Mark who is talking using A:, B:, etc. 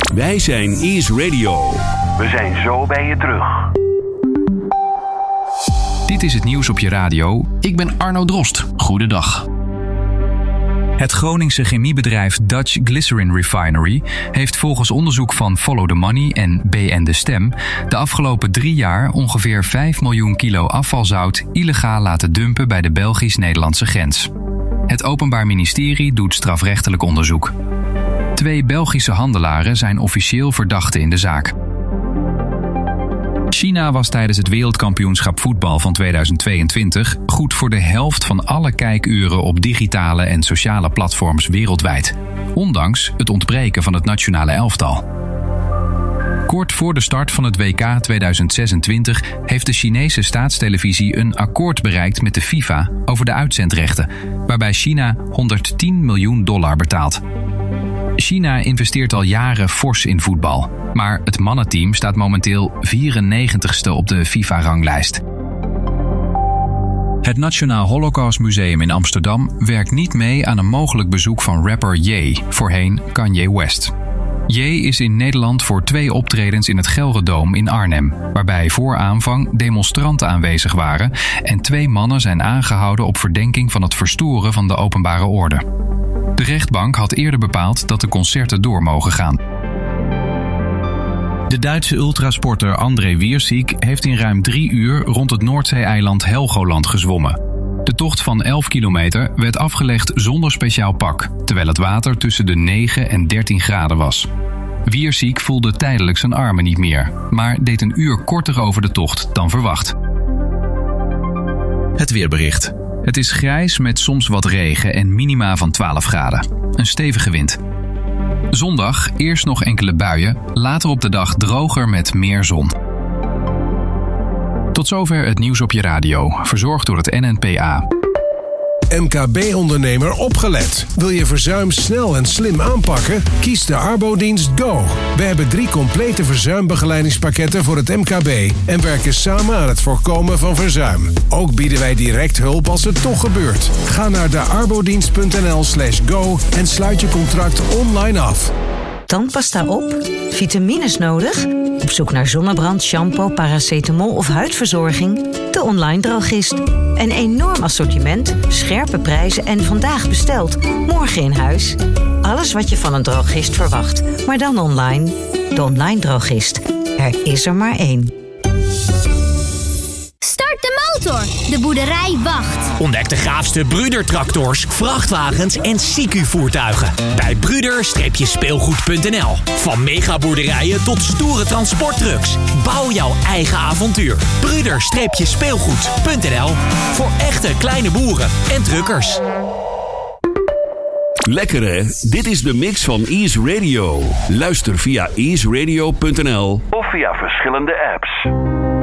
A: Wij zijn Ease Radio. We zijn zo bij je terug.
B: Dit is het nieuws op je radio. Ik ben Arno Drost. Goedendag. Het Groningse chemiebedrijf Dutch Glycerin Refinery heeft volgens onderzoek van Follow the Money en BN De Stem de afgelopen 3 jaar ongeveer 5 miljoen kilo afvalzout illegaal laten dumpen bij de Belgisch-Nederlandse grens. Het Openbaar Ministerie doet strafrechtelijk onderzoek. 2 Belgische handelaren zijn officieel verdachten in de zaak. China was tijdens het wereldkampioenschap voetbal van 2022 goed voor de helft van alle kijkuren op digitale en sociale platforms wereldwijd, ondanks het ontbreken van het nationale elftal. Kort voor de start van het WK 2026 heeft de Chinese staatstelevisie een akkoord bereikt met de FIFA over de uitzendrechten, waarbij China $110 miljoen betaalt. China investeert al jaren fors in voetbal, maar het mannenteam staat momenteel 94ste op de FIFA-ranglijst. Het Nationaal Holocaust Museum in Amsterdam werkt niet mee aan een mogelijk bezoek van rapper Ye, voorheen Kanye West. Ye is in Nederland voor 2 optredens in het Gelredome in Arnhem, waarbij voor aanvang demonstranten aanwezig waren en 2 mannen zijn aangehouden op verdenking van het verstoren van de openbare orde. De rechtbank had eerder bepaald dat de concerten door mogen gaan. De Duitse ultrasporter André Wiersik heeft in ruim 3 uur rond het Noordzee-eiland Helgoland gezwommen. De tocht van 11 kilometer werd afgelegd zonder speciaal pak, terwijl het water tussen de 9 en 13 graden was. Wiersik voelde tijdelijk zijn armen niet meer, maar deed een uur korter over de tocht dan verwacht. Het weerbericht. Het is grijs met soms wat regen en minima van 12 graden. Een stevige wind. Zondag eerst nog enkele buien, later op de dag droger met meer zon. Tot zover het nieuws op je radio, verzorgd door het NNPA.
C: MKB-ondernemer opgelet. Wil je verzuim snel en slim aanpakken? Kies de Arbodienst Go. We hebben 3 complete verzuimbegeleidingspakketten voor het MKB en werken samen aan het voorkomen van verzuim. Ook bieden wij direct hulp als het toch gebeurt. Ga naar dearbodienst.nl/go en sluit je contract online af.
D: Tandpasta op? Vitamines nodig? Op zoek naar zonnebrand, shampoo, paracetamol of huidverzorging? De Online Drogist. Een enorm assortiment, scherpe prijzen en vandaag besteld, morgen in huis. Alles wat je van een drogist verwacht, maar dan online. De Online Drogist. Er is er maar 1.
E: Start de motor! De boerderij wacht.
F: Ontdek de gaafste Brüder-tractors, vrachtwagens en CQ-voertuigen. Bij Brüder-speelgoed.nl. Van megaboerderijen tot stoere transporttrucks. Bouw jouw eigen avontuur. Brüder-speelgoed.nl. Voor echte kleine boeren en truckers.
A: Lekker hè? Dit is de mix van Ease Radio. Luister via easeradio.nl of via verschillende apps.